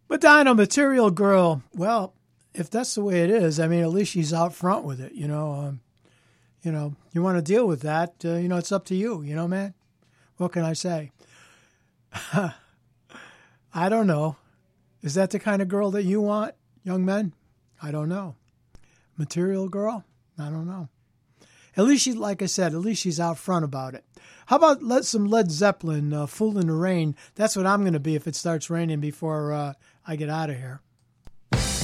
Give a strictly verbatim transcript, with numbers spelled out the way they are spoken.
Medina, material girl. Well, if that's the way it is, I mean, at least she's out front with it, you know. Um, you know, you want to deal with that, uh, you know, it's up to you, you know, man. What can I say? I don't know. Is that the kind of girl that you want, young men? I don't know. Material girl? I don't know. At least she, like I said, at least she's out front about it. How about let some Led Zeppelin, uh, Fool in the Rain? That's what I'm going to be if it starts raining before uh, I get out of here.